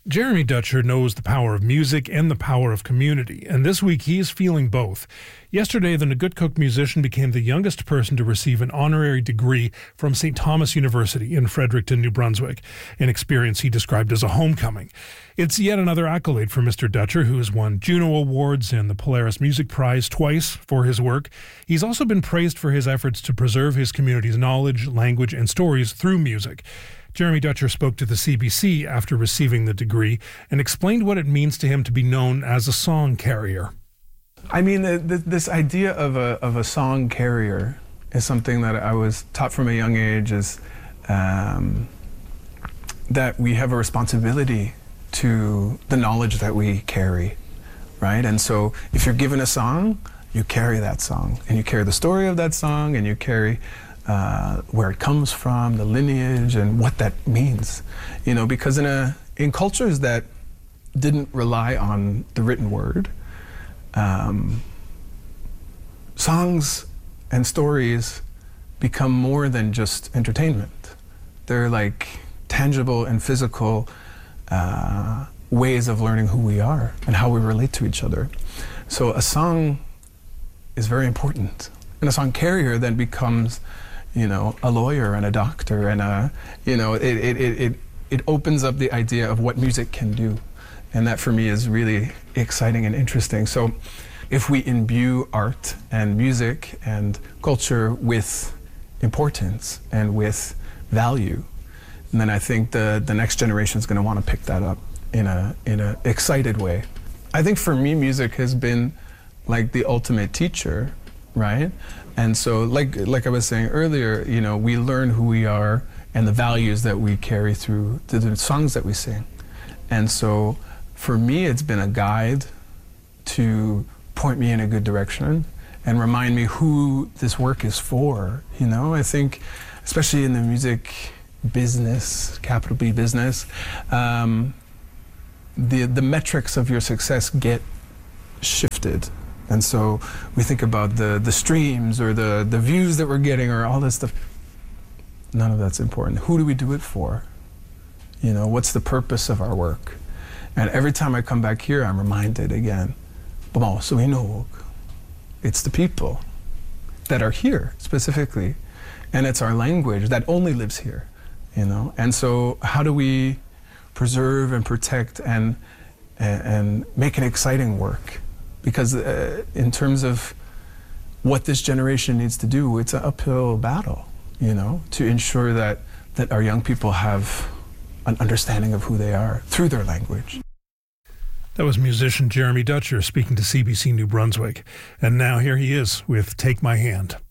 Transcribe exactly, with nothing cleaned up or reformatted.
Jeremy Dutcher knows the power of music and the power of community, and this week he is feeling both. Yesterday, the Nagutkook musician became the youngest person to receive an honorary degree from Saint Thomas University in Fredericton, New Brunswick, an experience he described as a homecoming. It's yet another accolade for Mister Dutcher, who has won Juno Awards and the Polaris Music Prize twice for his work. He's also been praised for his efforts to preserve his community's knowledge, language, and stories through music. Jeremy Dutcher spoke to the C B C after receiving the degree and explained what it means to him to be known as a song carrier. I mean, the, the, this idea of a, of a song carrier is something that I was taught from a young age, is um, that we have a responsibility to the knowledge that we carry, right? And so if you're given a song, you carry that song, and you carry the story of that song, and you carry Uh, where it comes from, the lineage, and what that means. You know, because in a in cultures that didn't rely on the written word, um, songs and stories become more than just entertainment. They're like tangible and physical uh, ways of learning who we are and how we relate to each other. So a song is very important, and a song carrier then becomes, you know, a lawyer and a doctor, and a, you know, it, it, it, it, it opens up the idea of what music can do. And that for me is really exciting and interesting. So if we imbue art and music and culture with importance and with value, then I think the, the next generation is going to want to pick that up in a, in a excited way. I think for me, music has been like the ultimate teacher, right? And so, like like I was saying earlier, you know, we learn who we are and the values that we carry through the, the songs that we sing. And so, for me, it's been a guide to point me in a good direction and remind me who this work is for. You know, I think, especially in the music business, capital B business, um, the the metrics of your success get shifted. And so we think about the, the streams or the, the views that we're getting or all this stuff. None of that's important. Who do we do it for? You know, what's the purpose of our work? And every time I come back here, I'm reminded again, bon, so we know it's the people that are here specifically, and it's our language that only lives here, you know? And so how do we preserve and protect and, and, and make an exciting work? Because uh, in terms of what this generation needs to do, it's an uphill battle, you know, to ensure that, that our young people have an understanding of who they are through their language. That was musician Jeremy Dutcher speaking to C B C New Brunswick. And now here he is with Take My Hand.